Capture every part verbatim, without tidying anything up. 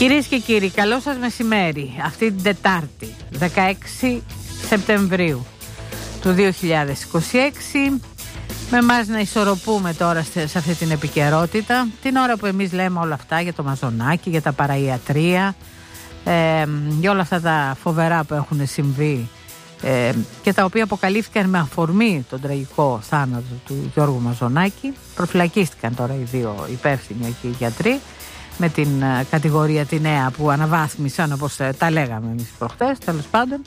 Κυρίες και κύριοι, καλό σας μεσημέρι. Αυτή την Τετάρτη, δεκαέξι Σεπτεμβρίου του δύο χιλιάδες είκοσι έξι, με εμάς να ισορροπούμε τώρα σε αυτή την επικαιρότητα, την ώρα που εμείς λέμε όλα αυτά για το μαζονάκι, για τα παραϊατρία, ε, για όλα αυτά τα φοβερά που έχουν συμβεί ε, και τα οποία αποκαλύφθηκαν με αφορμή τον τραγικό θάνατο του Γιώργου Μαζονάκη. Προφυλακίστηκαν τώρα οι δύο υπεύθυνοι εκεί γιατροί, με την uh, κατηγορία τη νέα που αναβάθμισαν, όπως uh, τα λέγαμε εμείς προχτές, τέλος πάντων,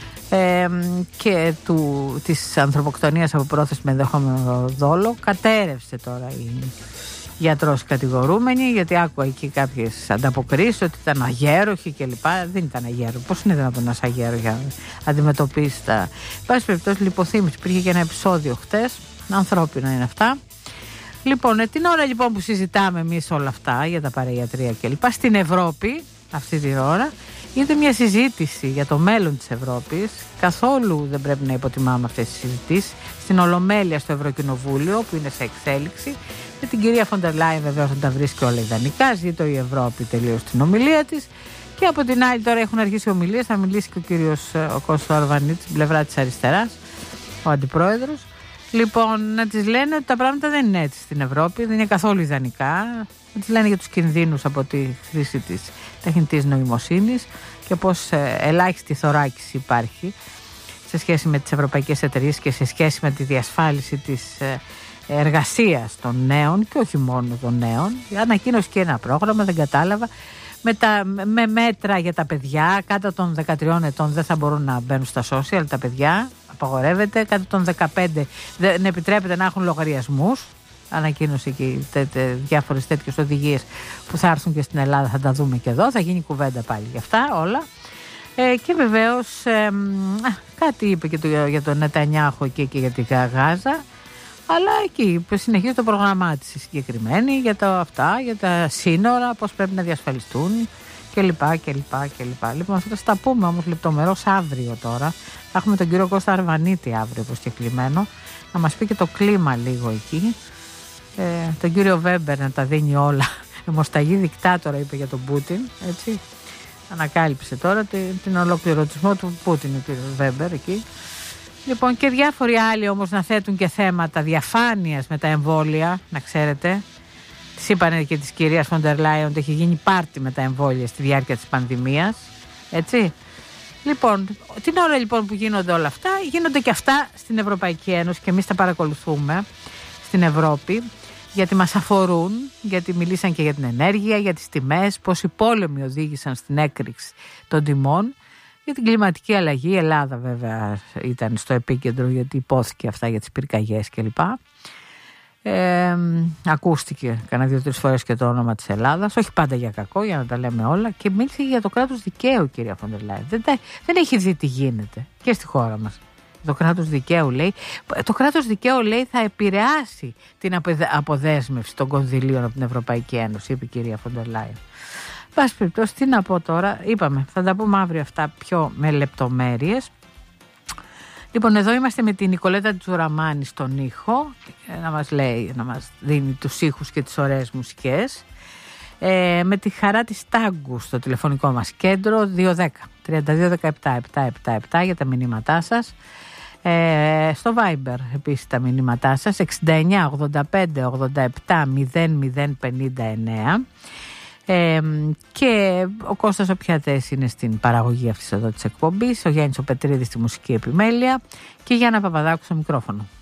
ε, και του, της ανθρωποκτονίας από πρόθεση με ενδεχόμενο δόλο. Κατέρευσε τώρα η γιατρός κατηγορούμενη, γιατί άκουγα εκεί κάποιες ανταποκρίσεις ότι ήταν αγέροχοι κλπ. Δεν ήταν αγέροχοι. Πώς είναι δυνατόν να είσαι αγέροχοι να αντιμετωπίσει τα. Εν πάση περιπτώσει, λιποθύμηση. Υπήρχε και ένα επεισόδιο χτες. Ανθρώπινα είναι αυτά. Λοιπόν, την ώρα λοιπόν που συζητάμε εμείς όλα αυτά για τα παραϊατρία κλπ. Στην Ευρώπη, αυτή την ώρα, γίνεται μια συζήτηση για το μέλλον της Ευρώπης. Καθόλου δεν πρέπει να υποτιμάμε αυτές τις συζητήσεις. Στην Ολομέλεια στο Ευρωκοινοβούλιο, που είναι σε εξέλιξη, με την κυρία Φοντερ Λάιεν βεβαίως θα τα βρίσκει όλα ιδανικά. Ζήτω η Ευρώπη τελείως την ομιλία της. Και από την άλλη, τώρα έχουν αρχίσει ομιλίες. Θα μιλήσει και ο κύριος ο Κώστας Αρβανίτης, στην πλευρά της αριστεράς, ο αντιπρόεδρος. Λοιπόν, να τις λένε ότι τα πράγματα δεν είναι έτσι στην Ευρώπη, δεν είναι καθόλου ιδανικά. Να τις λένε για τους κινδύνους από τη χρήση της τεχνητής νοημοσύνης και πώς ε, ελάχιστη θωράκιση υπάρχει σε σχέση με τις ευρωπαϊκές εταιρείες και σε σχέση με τη διασφάλιση της ε, εργασίας των νέων και όχι μόνο των νέων. Ανακοίνωσε και ένα πρόγραμμα, δεν κατάλαβα, με, τα, με μέτρα για τα παιδιά κάτω των δεκατριών ετών δεν θα μπορούν να μπαίνουν στα social τα παιδιά. Απαγορεύεται, κάτω των δεκαπέντε δεν επιτρέπεται να έχουν λογαριασμούς. Ανακοίνωσε και τε, τε, διάφορες τέτοιες οδηγίες που θα έρθουν και στην Ελλάδα, θα τα δούμε και εδώ, θα γίνει κουβέντα πάλι για αυτά όλα. Ε, και βεβαίως ε, κάτι είπε και το, για τον Νετανιάχου και, και για τη Γάζα, αλλά εκεί συνεχίζει το πρόγραμμά της συγκεκριμένη για τα αυτά, για τα σύνορα, πώς πρέπει να διασφαλιστούν κλπ. κλπ, κλπ. Λοιπόν, θα τα πούμε όμως λεπτομερώς αύριο τώρα. Θα έχουμε τον κύριο Κώστα Αρβανίτη αύριο προσκεκλημένο, να μας πει και το κλίμα λίγο εκεί. Ε, τον κύριο Βέμπερ να τα δίνει όλα. Αιμοσταγή δικτάτορα είπε για τον Πούτιν, έτσι. Ανακάλυψε τώρα την, την ολοκληρωτισμό του Πούτιν ο κύριος Βέμπερ εκεί. Λοιπόν, και διάφοροι άλλοι όμως να θέτουν και θέματα διαφάνειας με τα εμβόλια, να ξέρετε. Της είπανε και της κυρίας Φοντερ Λάιεν ότι έχει γίνει πάρτι με τα εμβόλια στη διάρκεια της πανδημίας, έτσι. Λοιπόν, την ώρα λοιπόν που γίνονται όλα αυτά, γίνονται και αυτά στην Ευρωπαϊκή Ένωση και εμείς τα παρακολουθούμε στην Ευρώπη, γιατί μας αφορούν, γιατί μιλήσαν και για την ενέργεια, για τις τιμές, πώς οι πόλεμοι οδήγησαν στην έκρηξη των τιμών, για την κλιματική αλλαγή. Η Ελλάδα βέβαια ήταν στο επίκεντρο, γιατί υπόθηκε αυτά για τις πυρκαγιές κλπ. Ε, ακούστηκε κανένα δύο-τρεις φορές και το όνομα της Ελλάδας, όχι πάντα για κακό, για να τα λέμε όλα, και μίλησε για το κράτος δικαίου, κυρία Φοντερ Λάιεν. Δεν, δεν έχει δει τι γίνεται και στη χώρα μας. Το κράτος δικαίου λέει, το κράτος δικαίου λέει θα επηρεάσει την αποδέσμευση των κονδυλίων από την Ευρωπαϊκή Ένωση, είπε η κυρία Φοντερ Λάιεν. Πάση περιπτώσει, τι να πω τώρα, είπαμε, θα τα πούμε αύριο αυτά πιο με λεπτομέρειες. Λοιπόν, εδώ είμαστε με την Νικολέτα Τζουραμάνη στον ήχο, να μας λέει, να μας δίνει τους ήχους και τις ωραίες μουσικές. Ε, με τη χαρά της Τάγκου στο τηλεφωνικό μας κέντρο, δύο δέκα τριάντα δύο δεκαεπτά επτακόσια εβδομήντα επτά για τα μηνύματά σας. Ε, στο Viber επίσης τα μηνύματά σας, εξήντα εννιά ογδόντα πέντε ογδόντα επτά μηδέν μηδέν πενήντα εννέα. Ε, και ο Κώστας ο Πιατές είναι στην παραγωγή αυτής εδώ της εκπομπής, ο Γιάννης ο Πετρίδης στη μουσική επιμέλεια και η Γιάννα Παπαδάκου στο μικρόφωνο.